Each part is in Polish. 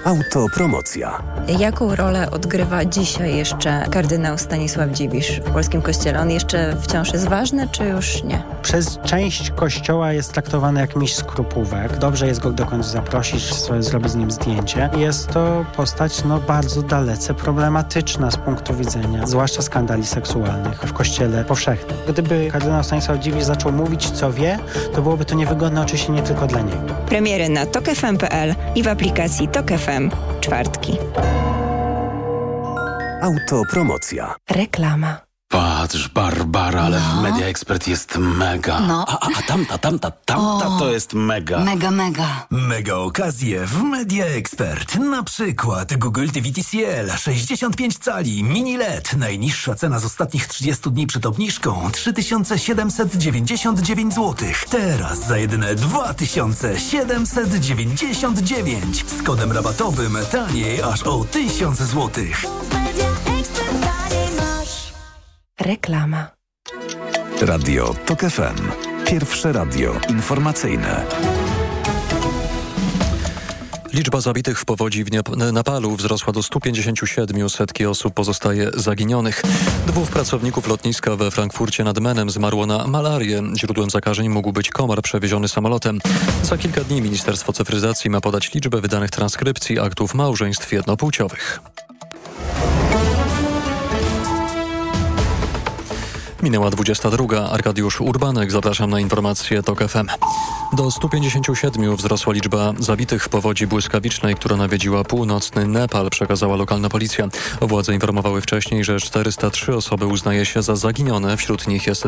Autopromocja. Jaką rolę odgrywa dzisiaj jeszcze kardynał Stanisław Dziwisz w polskim kościele? On jeszcze wciąż jest ważny, czy już nie? Przez część kościoła jest traktowany jak mistrz skrupówek. Dobrze jest go dokądś zaprosić, zrobić z nim zdjęcie. Jest to postać bardzo dalece problematyczna z punktu widzenia, zwłaszcza skandali seksualnych w kościele powszechnym. Gdyby kardynał Stanisław Dziwisz zaczął mówić, co wie, to byłoby to niewygodne oczywiście nie tylko dla niego. Premiery na tokfm.pl i w aplikacji Tok FM. Czwartki. Autopromocja. Reklama. Patrz, Barbara, ale w Media Expert jest mega. No. A tamta to jest mega. Mega. Mega okazje w Media Expert. Na przykład Google TV TCL 65 cali mini LED. Najniższa cena z ostatnich 30 dni przed obniżką 3799 zł. Teraz za jedyne 2799. Z kodem rabatowym taniej aż o 1000 zł. Reklama. Radio Tok FM. Pierwsze radio informacyjne. Liczba zabitych w powodzi w Nepalu wzrosła do 157, setki osób pozostaje zaginionych. 2 pracowników lotniska we Frankfurcie nad Menem zmarło na malarię. Źródłem zakażeń mógł być komar przewieziony samolotem. Za kilka dni Ministerstwo Cyfryzacji ma podać liczbę wydanych transkrypcji aktów małżeństw jednopłciowych. Minęła 22. Arkadiusz Urbanek. Zapraszam na informacje TOK FM. Do 157 wzrosła liczba zabitych w powodzi błyskawicznej, która nawiedziła północny Nepal, przekazała lokalna policja. Władze informowały wcześniej, że 403 osoby uznaje się za zaginione. Wśród nich jest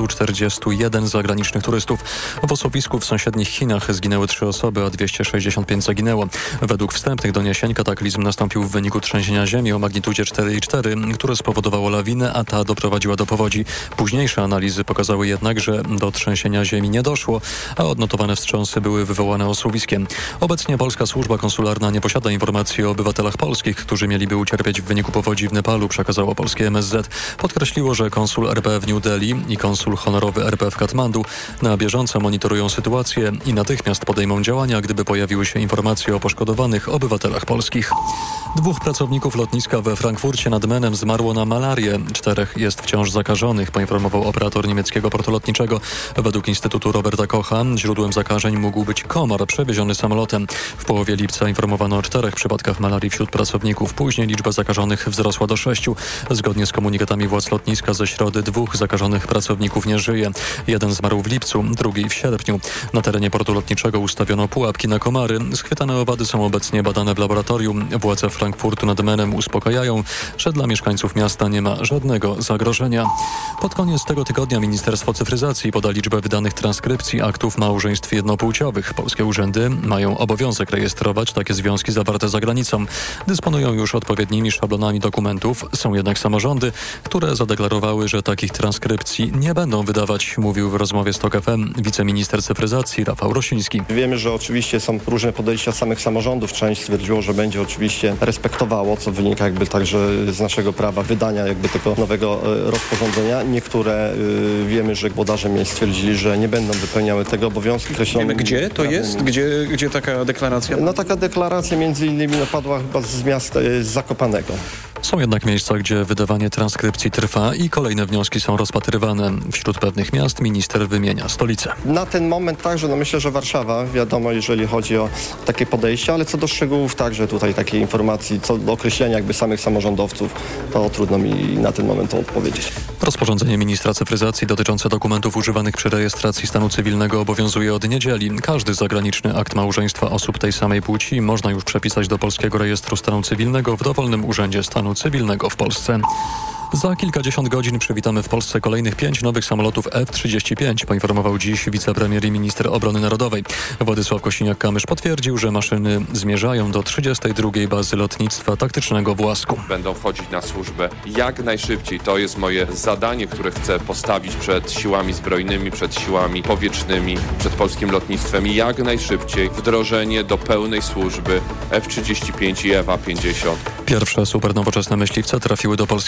341 zagranicznych turystów. W osuwisku w sąsiednich Chinach zginęły 3 osoby, a 265 zaginęło. Według wstępnych doniesień kataklizm nastąpił w wyniku trzęsienia ziemi o magnitudzie 4,4, które spowodowało lawinę, a ta doprowadziła do powodzi. Późniejsze analizy pokazały jednak, że do trzęsienia ziemi nie doszło, a odnotowane wstrząsy były wywołane osuwiskiem. Obecnie polska służba konsularna nie posiada informacji o obywatelach polskich, którzy mieliby ucierpieć w wyniku powodzi w Nepalu, przekazało polskie MSZ. Podkreśliło, że konsul RP w New Delhi i konsul honorowy RP w Katmandu na bieżąco monitorują sytuację i natychmiast podejmą działania, gdyby pojawiły się informacje o poszkodowanych obywatelach polskich. 2 pracowników lotniska we Frankfurcie nad Menem zmarło na malarię. 4 jest wciąż zakażonych, poinformował operator niemieckiego portu lotniczego. Według Instytutu Roberta Kocha źródłem zakażeń mógł być komar przewieziony samolotem. W połowie lipca informowano o 4 przypadkach malarii wśród pracowników. Później liczba zakażonych wzrosła do 6. Zgodnie z komunikatami władz lotniska ze środy 2 zakażonych pracowników nie żyje. 1 zmarł w lipcu, drugi w sierpniu. Na terenie portu lotniczego ustawiono pułapki na komary. Schwytane owady są obecnie badane w laboratorium. Władze Frankfurtu nad Menem uspokajają, że dla mieszkańców miasta nie ma żadnego zagrożenia. Pod koniec tego tygodnia Ministerstwo Cyfryzacji poda liczbę wydanych transkrypcji aktów małżeństw jednopłciowych. Polskie urzędy mają obowiązek rejestrować takie związki zawarte za granicą. Dysponują już odpowiednimi szablonami dokumentów. Są jednak samorządy, które zadeklarowały, że takich transkrypcji nie będą wydawać, mówił w rozmowie z TOK FM wiceminister cyfryzacji Rafał Rosiński. Wiemy, że oczywiście są różne podejścia samych samorządów. Część stwierdziło, że będzie oczywiście respektowało, co wynika także z naszego prawa wydania tego nowego rozporządzenia. Niektóre wiemy, że włodarze miejsc stwierdzili, że nie będą wypełniały tego obowiązku. Wiemy, gdzie to jest? Gdzie taka deklaracja? Taka deklaracja między innymi padła chyba z miasta z Zakopanego. Są jednak miejsca, gdzie wydawanie transkrypcji trwa i kolejne wnioski są rozpatrywane. Wśród pewnych miast minister wymienia stolicę. Na ten moment także, myślę, że Warszawa, wiadomo, jeżeli chodzi o takie podejście, ale co do szczegółów także tutaj takiej informacji, co do określenia samych samorządowców, to trudno mi na ten moment to odpowiedzieć. Rozporządzenie ministra cyfryzacji dotyczące dokumentów używanych przy rejestracji stanu cywilnego obowiązuje od niedzieli. Każdy zagraniczny akt małżeństwa osób tej samej płci można już przepisać do Polskiego Rejestru Stanu Cywilnego w dowolnym urzędzie stanu cywilnego w Polsce. Za kilkadziesiąt godzin przywitamy w Polsce kolejnych 5 nowych samolotów F-35, poinformował dziś wicepremier i minister obrony narodowej. Władysław Kosiniak-Kamysz potwierdził, że maszyny zmierzają do 32. bazy lotnictwa taktycznego w Łasku. Będą wchodzić na służbę jak najszybciej. To jest moje zadanie, które chcę postawić przed siłami zbrojnymi, przed siłami powietrznymi, przed polskim lotnictwem i jak najszybciej wdrożenie do pełnej służby F-35 i F-50. Pierwsze supernowoczesne myśliwce trafiły do Polski w połowie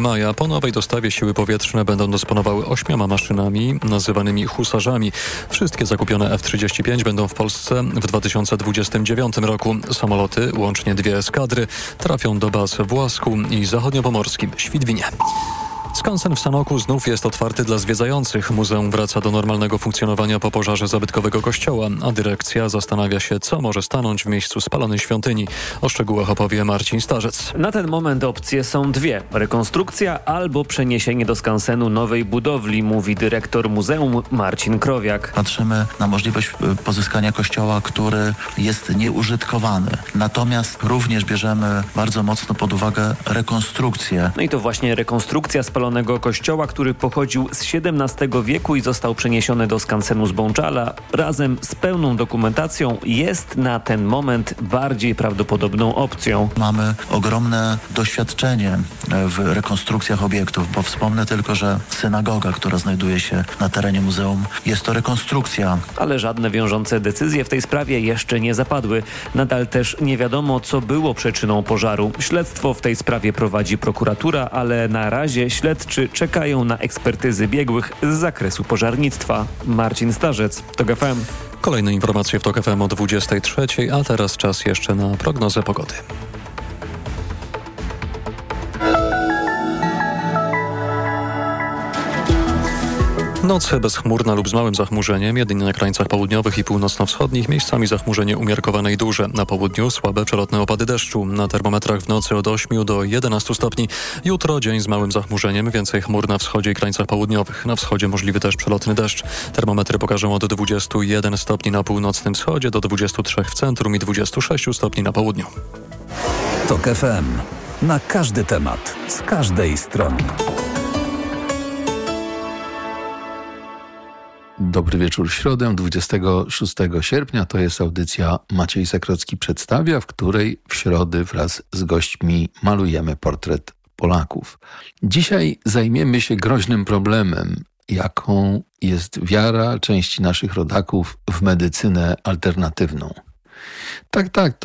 maja. Po nowej dostawie siły powietrzne będą dysponowały 8 maszynami nazywanymi husarzami. Wszystkie zakupione F-35 będą w Polsce w 2029 roku. Samoloty, łącznie 2 eskadry, trafią do baz w Łasku i zachodniopomorskim Świdwinie. Skansen w Sanoku znów jest otwarty dla zwiedzających. Muzeum wraca do normalnego funkcjonowania po pożarze zabytkowego kościoła, a dyrekcja zastanawia się, co może stanąć w miejscu spalonej świątyni. O szczegółach opowie Marcin Starzec. Na ten moment opcje są dwie. Rekonstrukcja albo przeniesienie do skansenu nowej budowli, mówi dyrektor muzeum Marcin Krowiak. Patrzymy na możliwość pozyskania kościoła, który jest nieużytkowany. Natomiast również bierzemy bardzo mocno pod uwagę rekonstrukcję. No i to właśnie rekonstrukcja spalonego kościoła, który pochodził z XVII wieku i został przeniesiony do skansenu z Bączala, razem z pełną dokumentacją jest na ten moment bardziej prawdopodobną opcją. Mamy ogromne doświadczenie w rekonstrukcjach obiektów, bo wspomnę tylko, że synagoga, która znajduje się na terenie muzeum, jest to rekonstrukcja. Ale żadne wiążące decyzje w tej sprawie jeszcze nie zapadły. Nadal też nie wiadomo, co było przyczyną pożaru. Śledztwo w tej sprawie prowadzi prokuratura, ale na razie śledczy czekają na ekspertyzy biegłych z zakresu pożarnictwa. Marcin Starzec, TOK FM. Kolejne informacje w TOK FM o 23:00, a teraz czas jeszcze na prognozę pogody. Noc bezchmurna lub z małym zachmurzeniem, jedynie na krańcach południowych i północno-wschodnich, miejscami zachmurzenie umiarkowane i duże. Na południu słabe przelotne opady deszczu. Na termometrach w nocy od 8 do 11 stopni. Jutro dzień z małym zachmurzeniem, więcej chmur na wschodzie i krańcach południowych. Na wschodzie możliwy też przelotny deszcz. Termometry pokażą od 21 stopni na północnym wschodzie do 23 w centrum i 26 stopni na południu. TOK FM. Na każdy temat, z każdej strony. Dobry wieczór w środę, 26 sierpnia. To jest audycja Maciej Zakrocki przedstawia, w której w środę wraz z gośćmi malujemy portret Polaków. Dzisiaj zajmiemy się groźnym problemem, jaką jest wiara części naszych rodaków w medycynę alternatywną. Tak,